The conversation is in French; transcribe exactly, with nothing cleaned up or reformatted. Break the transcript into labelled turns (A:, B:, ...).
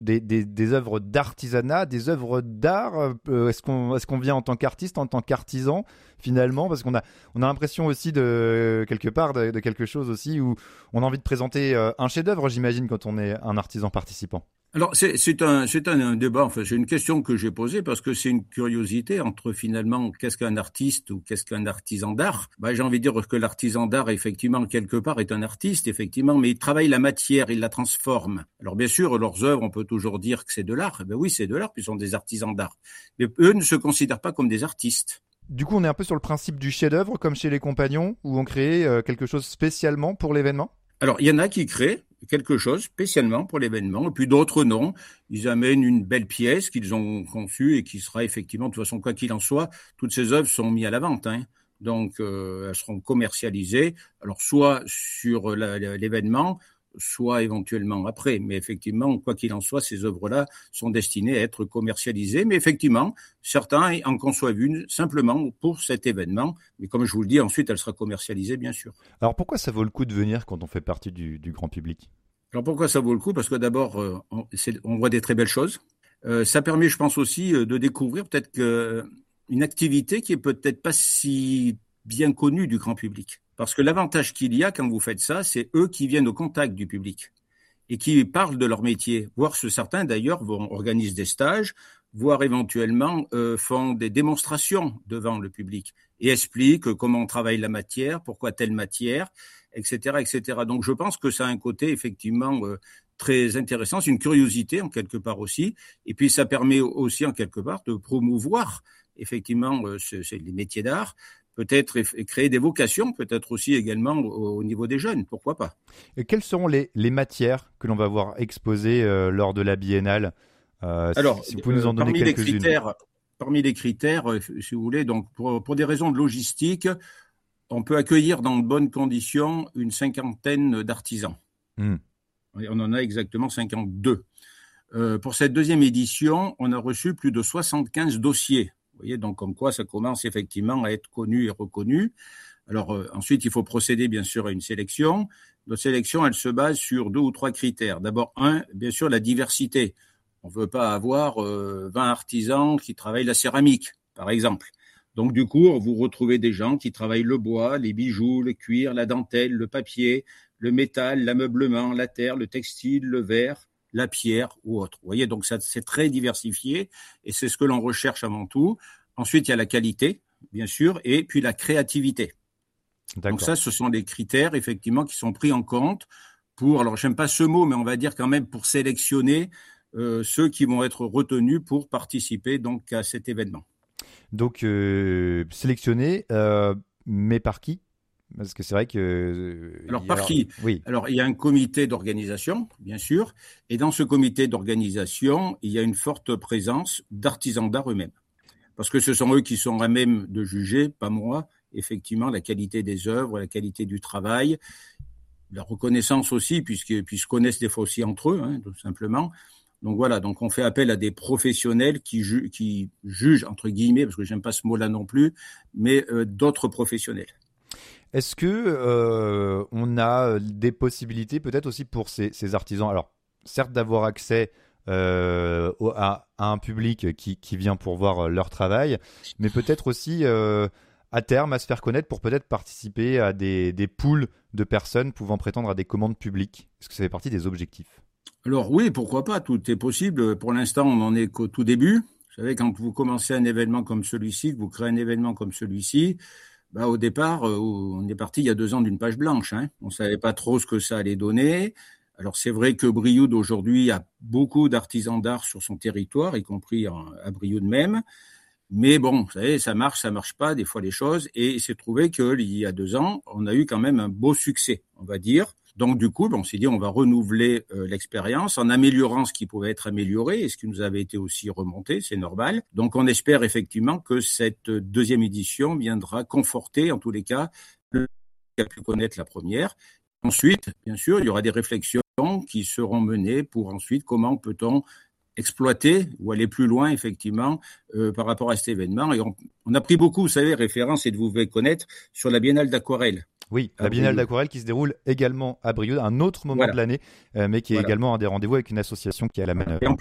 A: des, des, des œuvres d'artisanat, des œuvres d'art. euh, Est-ce qu'on, est-ce qu'on vient en tant qu'artiste, en tant qu'artisan, finalement? Parce qu'on a, on a l'impression aussi de, quelque part, de, de quelque chose aussi où on a envie de présenter euh, un chef-d'œuvre, j'imagine, quand on est un artisan participant.
B: Alors, c'est, c'est un, c'est un, un débat, enfin, c'est une question que j'ai posée parce que c'est une curiosité entre finalement qu'est-ce qu'un artiste ou qu'est-ce qu'un artisan d'art. Bah, j'ai envie de dire que l'artisan d'art, effectivement, quelque part, est un artiste, effectivement, mais il travaille la matière, il la transforme. Alors, bien sûr, leurs œuvres, on peut toujours dire que c'est de l'art. Eh ben oui, c'est de l'art, puis ils sont des artisans d'art. Mais eux ne se considèrent pas comme des artistes.
A: Du coup, on est un peu sur le principe du chef-d'œuvre, comme chez les Compagnons, où on crée euh, quelque chose spécialement pour l'événement.
B: Alors, il y en a qui créent quelque chose spécialement pour l'événement, et puis d'autres non. Ils amènent une belle pièce qu'ils ont conçue et qui sera effectivement, de toute façon, quoi qu'il en soit, toutes ces œuvres sont mises à la vente, hein. Donc, euh, elles seront commercialisées, alors soit sur la, la, l'événement, soit éventuellement après. Mais effectivement, quoi qu'il en soit, ces œuvres-là sont destinées à être commercialisées. Mais effectivement, certains en conçoivent une simplement pour cet événement. Mais comme je vous le dis, ensuite, elle sera commercialisée, bien sûr.
A: Alors pourquoi ça vaut le coup de venir quand on fait partie du, du grand public?
B: Alors pourquoi ça vaut le coup? Parce que d'abord, euh, on, c'est, on voit des très belles choses. Euh, ça permet, je pense aussi, euh, de découvrir peut-être que une activité qui est peut-être pas si bien connue du grand public. Parce que l'avantage qu'il y a quand vous faites ça, c'est eux qui viennent au contact du public et qui parlent de leur métier. Voire ce certains, d'ailleurs, vont organisent des stages, voire éventuellement euh, font des démonstrations devant le public et expliquent comment on travaille la matière, pourquoi telle matière, et cetera, et cetera. Donc, je pense que ça a un côté effectivement euh, très intéressant, c'est une curiosité en quelque part aussi, et puis ça permet aussi en quelque part de promouvoir effectivement euh, ce, ce, les métiers d'art, peut-être et créer des vocations, peut-être aussi également au, au niveau des jeunes, pourquoi pas.
A: Et quelles seront les, les matières que l'on va voir exposées euh, lors de la biennale? euh,
B: Alors,
A: si, si vous pouvez nous
B: euh,
A: en donner
B: parmi les
A: quelques-unes.
B: critères, parmi les critères, euh, si vous voulez, donc pour, pour des raisons de logistique, on peut accueillir dans de bonnes conditions une cinquantaine d'artisans.
A: Mmh.
B: On en a exactement cinquante-deux. Euh, pour cette deuxième édition, on a reçu plus de soixante-quinze dossiers. Vous voyez, donc comme quoi ça commence effectivement à être connu et reconnu. Alors euh, ensuite, il faut procéder bien sûr à une sélection. Notre sélection, elle se base sur deux ou trois critères. D'abord, un, bien sûr, la diversité. On ne veut pas avoir euh, vingt artisans qui travaillent la céramique, par exemple. Donc du coup, vous retrouvez des gens qui travaillent le bois, les bijoux, le cuir, la dentelle, le papier, le métal, l'ameublement, la terre, le textile, le verre, la pierre ou autre. Vous voyez, donc ça, c'est très diversifié et c'est ce que l'on recherche avant tout. Ensuite, il y a la qualité, bien sûr, et puis la créativité.
A: D'accord.
B: Donc ça, ce sont des critères, effectivement, qui sont pris en compte pour, alors j'aime pas ce mot, mais on va dire quand même pour sélectionner euh, ceux qui vont être retenus pour participer donc à cet événement.
A: Donc, euh, sélectionné, euh, mais par qui? Parce que c'est vrai que... Euh,
B: Alors,
A: y a,
B: par qui?
A: Oui.
B: Alors, il y a un comité d'organisation, bien sûr, et dans ce comité d'organisation, il y a une forte présence d'artisans d'art eux-mêmes. Parce que ce sont eux qui sont à même de juger, pas moi, effectivement, la qualité des œuvres, la qualité du travail, la reconnaissance aussi, puisqu'ils puisqu'ils connaissent des fois aussi entre eux, hein, tout simplement. Donc voilà, donc on fait appel à des professionnels qui, ju- qui jugent, entre guillemets, parce que j'aime pas ce mot-là non plus, mais euh, d'autres professionnels.
A: Est-ce que euh, on a des possibilités peut-être aussi pour ces, ces artisans, alors certes d'avoir accès euh, au- à, à un public qui, qui vient pour voir leur travail, mais peut-être aussi euh, à terme à se faire connaître pour peut-être participer à des, des pools de personnes pouvant prétendre à des commandes publiques? Est-ce que ça fait partie des objectifs?
B: Alors oui, pourquoi pas, tout est possible. Pour l'instant, on n'en est qu'au tout début. Vous savez, quand vous commencez un événement comme celui-ci, que vous créez un événement comme celui-ci, bah, au départ, euh, on est parti il y a deux ans d'une page blanche, hein. On savait pas trop ce que ça allait donner. Alors c'est vrai que Brioude aujourd'hui a beaucoup d'artisans d'art sur son territoire, y compris en, à Brioude même. Mais bon, vous savez, ça marche, ça marche pas, des fois les choses. Et il s'est trouvé qu'il y a deux ans, on a eu quand même un beau succès, on va dire. Donc du coup, on s'est dit on va renouveler euh, l'expérience en améliorant ce qui pouvait être amélioré et ce qui nous avait été aussi remonté, c'est normal. Donc on espère effectivement que cette deuxième édition viendra conforter en tous les cas le qui a pu connaître la première. Ensuite, bien sûr, il y aura des réflexions qui seront menées pour ensuite comment peut-on exploiter ou aller plus loin effectivement euh, par rapport à cet événement. Et on, on a pris beaucoup, vous savez, référence et de vous connaître sur la Biennale d'aquarelle.
A: Oui, la Biennale d'aquarelle qui se déroule également à Brioude, un autre moment voilà. de l'année, euh, mais qui est voilà. également un des rendez-vous avec une association qui est à la manœuvre.